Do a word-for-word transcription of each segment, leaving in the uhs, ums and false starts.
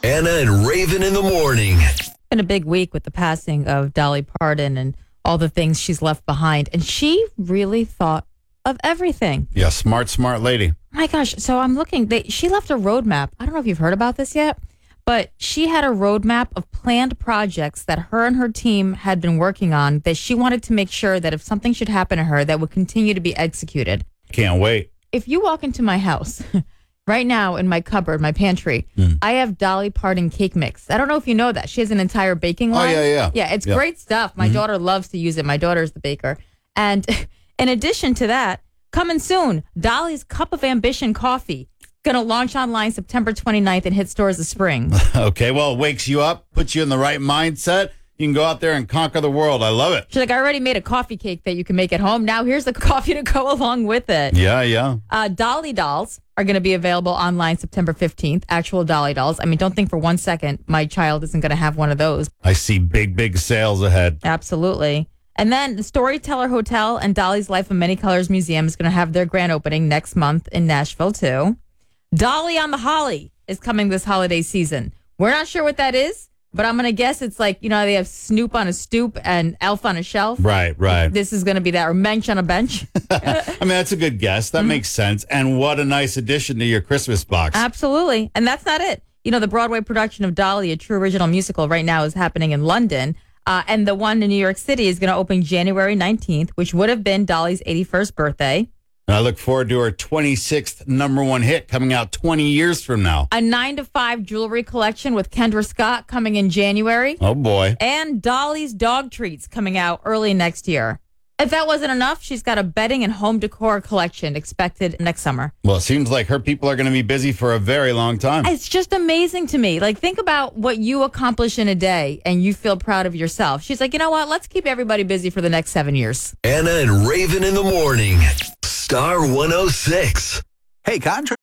Anna and Raven in the morning. It's been a big week with the passing of Dolly Parton and all the things she's left behind. And she really thought of everything. Yeah, smart, smart lady. My gosh. So I'm looking. They, she left a roadmap. I don't know if you've heard about this yet, but she had a roadmap of planned projects that her and her team had been working on that she wanted to make sure that if something should happen to her, that would continue to be executed. Can't wait. If you walk into my house right now in my cupboard, my pantry, mm. I have Dolly Parton cake mix. I don't know if you know that. She has an entire baking line. Oh, yeah, yeah. Yeah, it's yeah. great stuff. My mm-hmm. daughter loves to use it. My daughter's the baker. And in addition to that, coming soon, Dolly's Cup of Ambition coffee. Going to launch online September twenty-ninth and hit stores this spring. Okay, well, it wakes you up, puts you in the right mindset. You can go out there and conquer the world. I love it. She's like, I already made a coffee cake that you can make at home. Now here's the coffee to go along with it. Yeah, yeah. Uh, Dolly dolls are going to be available online September fifteenth. Actual Dolly dolls. I mean, don't think for one second my child isn't going to have one of those. I see big, big sales ahead. Absolutely. And then the Storyteller Hotel and Dolly's Life in Many Colors Museum is going to have their grand opening next month in Nashville, too. Dolly on the Holly is coming this holiday season. We're not sure what that is, but I'm going to guess it's like, you know, they have Snoop on a stoop and Elf on a shelf. Right, right. This is going to be that, or Mensch on a bench. I mean, that's a good guess. That mm-hmm. makes sense. And what a nice addition to your Christmas box. Absolutely. And that's not it. You know, the Broadway production of Dolly, a true original musical, right now is happening in London. Uh, and the one in New York City is going to open January nineteenth, which would have been Dolly's eighty-first birthday. And I look forward to her twenty-sixth number one hit coming out twenty years from now. A nine to five jewelry collection with Kendra Scott coming in January. Oh, boy. And Dolly's dog treats coming out early next year. If that wasn't enough, she's got a bedding and home decor collection expected next summer. Well, it seems like her people are going to be busy for a very long time. It's just amazing to me. Like, think about what you accomplish in a day and you feel proud of yourself. She's like, you know what? Let's keep everybody busy for the next seven years. Anna and Raven in the morning. Star one oh six. Hey, contract.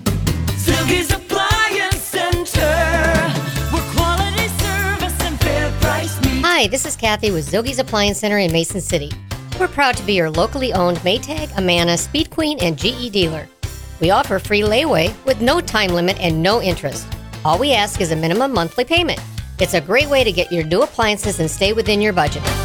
Silky's Appliance Center, where quality service and fair price meet. Hi, this is Kathy with Zogie's Appliance Center in Mason City. We're proud to be your locally owned Maytag, Amana, Speed Queen, and G E dealer. We offer free layaway with no time limit and no interest. All we ask is a minimum monthly payment. It's a great way to get your new appliances and stay within your budget.